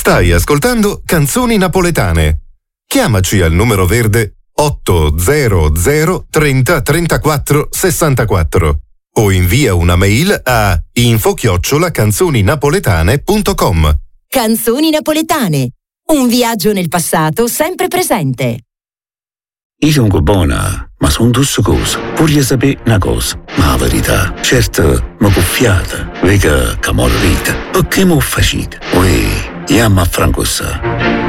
Stai ascoltando Canzoni Napoletane. Chiamaci al numero verde 800 30 34 64 o invia una mail a info@canzoninapoletane.com. Canzoni Napoletane. Un viaggio nel passato sempre presente. Io sono buona, ma sono tutte cose. Voglio sapere una cosa, ma la verità, certo, mi cuffiate, vega che morrite. Perché mi facite? Ui, io a Francossa.